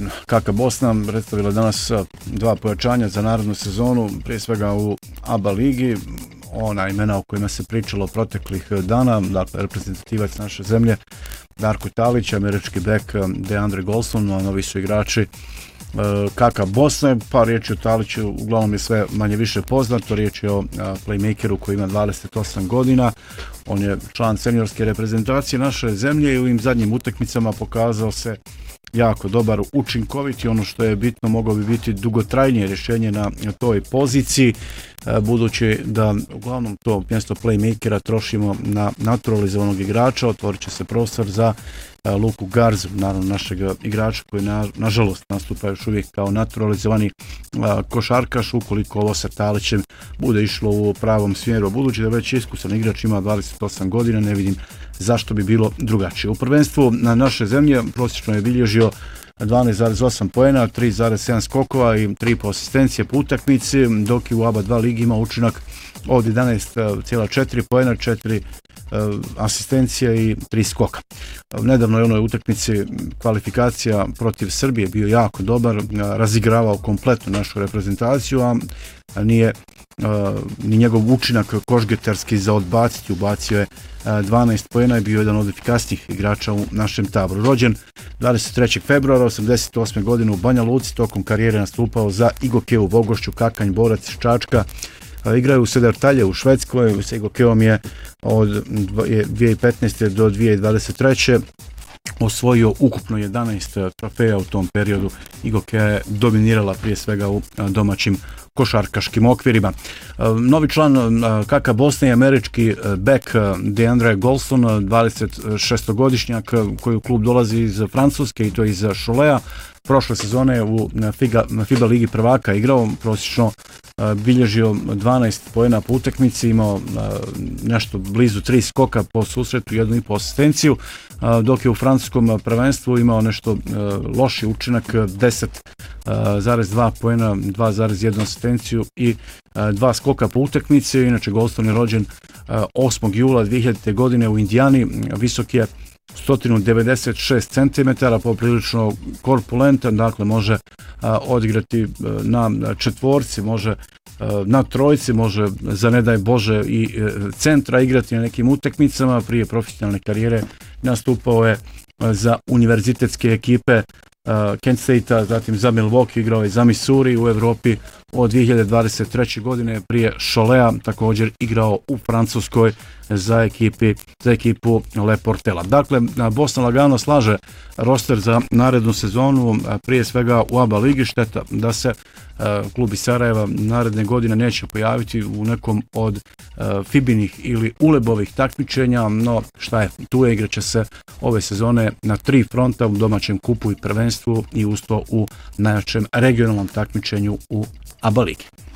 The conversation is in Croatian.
Kaka Bosna predstavila danas dva pojačanja za narednu sezonu, prije svega u ABA ligi, ona imena o kojima se pričalo proteklih dana, dakle reprezentativac naše zemlje Darko Talić, američki bek DeAndre Golson, a novi su igrači Kaka Bosne. Pa riječ je o Taliću, uglavnom je sve manje više poznato, riječ je o playmakeru koji ima 28 godina, on je član seniorske reprezentacije naše zemlje i u ovim zadnjim utakmicama pokazao se jako dobar, učinkovit i ono što je bitno, moglo bi biti dugotrajnije rješenje na toj poziciji, budući da uglavnom to mjesto playmakera trošimo na naturalizovanog igrača. Otvorit će se prostor za Luku Garzu, naravno našeg igrača koji nažalost nastupa još uvijek kao naturalizovani košarkaš. Ukoliko ovo sa Talićem bude išlo u pravom smjeru, budući da već iskusan igrač, ima 28 godina, ne vidim zašto bi bilo drugačije. U prvenstvu na naše zemlje prosječno je bilježio 12,8 poena, 3,7 skokova i 3,5 asistencije po utakmici, dok je u ABA 2 ligi ima učinak od 11,4 poena, 4 asistencija i 3 skoka. Nedavno je onoj utakmici kvalifikacija protiv Srbije bio jako dobar, razigravao kompletnu našu reprezentaciju, a nije ni njegov učinak košgetarski za odbaciti, ubacio je 12 poena i bio jedan od efikasnijih igrača u našem taboru. Rođen 23. februara 88. godine u Banja Luci, tokom karijere nastupao za Igokeu Vogošću, Kakanj, Borac iz Čačka. Igraju u Södertalje u Švedskoj, sa Igokeom je od 2015. do 2023. osvojio ukupno 11 trofeja u tom periodu. Igokea je dominirala prije svega u domaćim košarkaškim okvirima. Novi član Kaka Bosne je američki bek DeAndre Golson, 26-godišnjak koji u klub dolazi iz Francuske i to iz Choletea. Prošle sezone u FIBA ligi prvaka igrao, prosječno bilježio 12 poena po utakmici, imao nešto blizu 3 skoka po susretu, 1,5 asistenciju, dok je u francuskom prvenstvu imao nešto loši učinak, 10,2 poena, 2,1 asistenciju i 2 skoka po utakmici. Inače, Golston je rođen 8. jula 2000. godine u Indijani, visok je 196 cm, poprilično korpulentan, dakle može odigrati na četvorci, može na trojci, može za ne daj Bože i centra igrati na nekim utakmicama. Prije profesionalne karijere nastupao je za univerzitetske ekipe Kent State-a, zatim za Milwaukee, igrao je za Missouri u Europi od 2023. godine, prije Choletea također igrao u Francuskoj za ekipu Le Portela. Dakle, Bosna lagano slaže roster za narednu sezonu, prije svega u ABA ligi. Šteta da se klub iz Sarajeva naredne godine neće pojaviti u nekom od Fibinih ili Ulebovih takmičenja, no šta je, tu je, igraće se ove sezone na 3 fronta, u domaćem kupu i prvenstvu i usto u najjačem regionalnom takmičenju u ABA ligi.